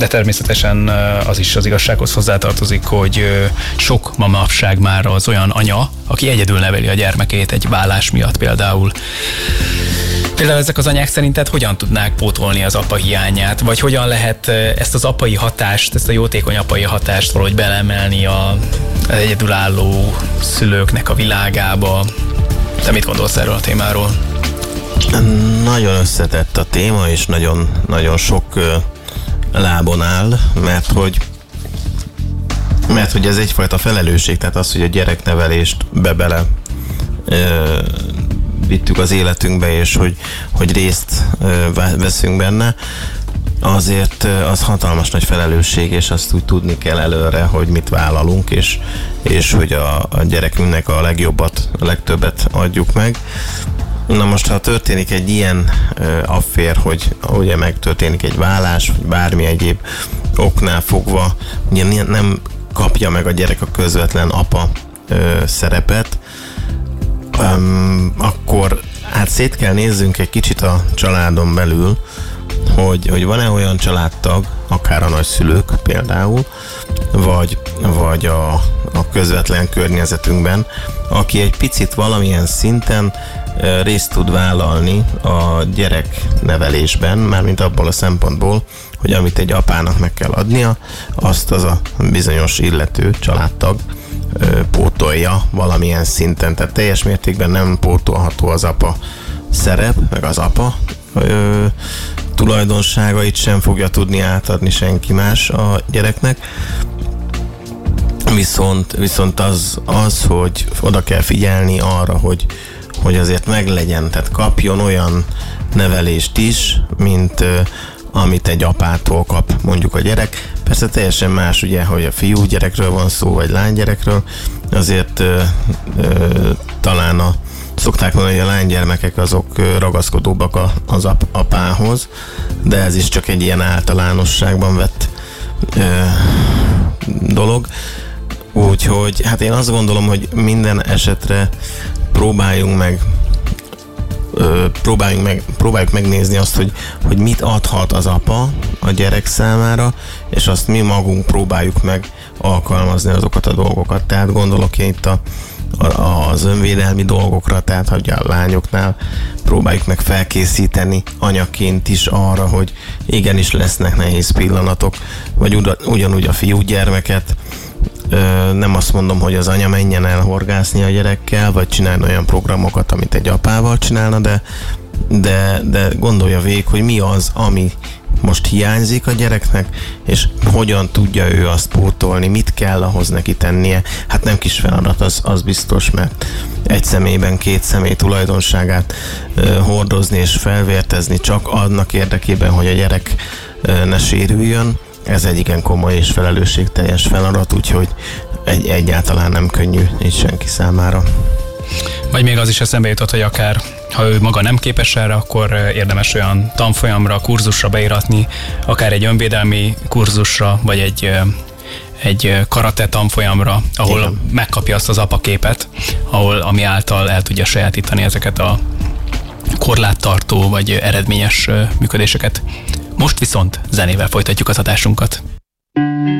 De természetesen az is az igazsághoz hozzátartozik, hogy sok manapság már az olyan anya, aki egyedül neveli a gyermekét egy vállás miatt például. Például ezek az anyák szerinted hogyan tudnák pótolni az apa hiányát, vagy hogyan lehet ezt az apai hatást, ezt a jótékony apai hatást valahogy beleemelni az egyedülálló szülőknek a világába? Te mit gondolsz erről a témáról? Nagyon összetett a téma, és nagyon, nagyon sok lábon áll, mert hogy ez egyfajta felelősség, tehát az, hogy a gyereknevelést bele vittük az életünkbe, és hogy részt veszünk benne, azért az hatalmas nagy felelősség, és azt úgy tudni kell előre, hogy mit vállalunk, és hogy a gyerekünknek a legjobbat, a legtöbbet adjuk meg. Na most, ha történik egy ilyen affér, hogy ugye megtörténik egy vállás, vagy bármi egyéb oknál fogva, ugye nem kapja meg a gyerek a közvetlen apa szerepet, akkor hát szét kell nézzünk egy kicsit a családon belül, hogy van-e olyan családtag, akár a nagyszülők például, vagy a közvetlen környezetünkben, aki egy picit valamilyen szinten részt tud vállalni a gyereknevelésben, mármint abból a szempontból, hogy amit egy apának meg kell adnia, azt az a bizonyos illető családtag pótolja valamilyen szinten. Tehát teljes mértékben nem pótolható az apa szerep, meg az apa tulajdonságait sem fogja tudni átadni senki más a gyereknek. Viszont az, hogy oda kell figyelni arra, hogy azért meglegyen, tehát kapjon olyan nevelést is, mint amit egy apától kap mondjuk a gyerek. Persze teljesen más ugye, hogy a fiú gyerekről van szó, vagy lánygyerekről, azért talán szokták mondani, hogy a lánygyermekek azok ragaszkodóbbak az apához, de ez is csak egy ilyen általánosságban vett dolog. Úgyhogy hát én azt gondolom, hogy minden esetre próbáljuk megnézni azt, hogy mit adhat az apa a gyerek számára, és azt mi magunk próbáljuk meg alkalmazni azokat a dolgokat. Tehát gondolok én itt az önvédelmi dolgokra, tehát hogy a lányoknál próbáljuk meg felkészíteni anyaként is arra, hogy igenis lesznek nehéz pillanatok, vagy ugyanúgy a fiúgyermeket. Nem azt mondom, hogy az anya menjen el horgászni a gyerekkel, vagy csinálni olyan programokat, amit egy apával csinálna, de gondolja végig, hogy mi az, ami most hiányzik a gyereknek, és hogyan tudja ő azt pótolni, mit kell ahhoz neki tennie. Hát nem kis feladat, az biztos, mert egy személyben két személy tulajdonságát hordozni és felvértezni csak annak érdekében, hogy a gyerek ne sérüljön. Ez egy igen komoly és felelősségteljes feladat, úgyhogy egyáltalán nem könnyű így senki számára. Vagy még az is eszembe jutott, hogy akár ha ő maga nem képes erre, akkor érdemes olyan tanfolyamra, kurzusra beiratni, akár egy önvédelmi kurzusra, vagy egy karate tanfolyamra, ahol igen, megkapja azt az apaképet, ami által el tudja sajátítani ezeket a korláttartó vagy eredményes működéseket. Most viszont zenével folytatjuk az adásunkat.